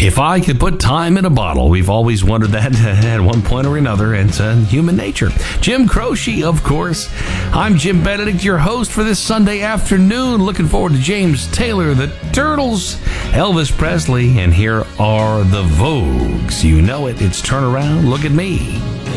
If I could put time in a bottle, we've always wondered that at one point or another, and it's human nature. Jim Croce, of course. I'm Jim Benedict, your host for this Sunday afternoon. Looking forward to James Taylor, the Turtles, Elvis Presley, and here are the Vogues. You know it. It's Turn Around, Look at Me.